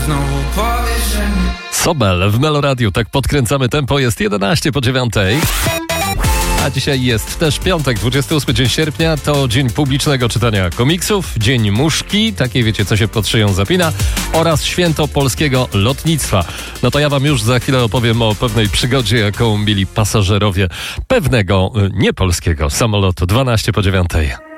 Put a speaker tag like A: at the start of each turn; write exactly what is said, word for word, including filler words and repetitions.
A: Znowu powiesz, że nie.
B: Sobel w Meloradiu, tak podkręcamy tempo, jest jedenaście po dziewiątej. A dzisiaj jest też piątek, dwudziesty ósmy dzień sierpnia, to dzień publicznego czytania komiksów, dzień muszki, takiej wiecie, co się pod szyją zapina, oraz święto polskiego lotnictwa. No to ja wam już za chwilę opowiem o pewnej przygodzie, jaką mieli pasażerowie pewnego niepolskiego samolotu. dwanaście po dziewiątej.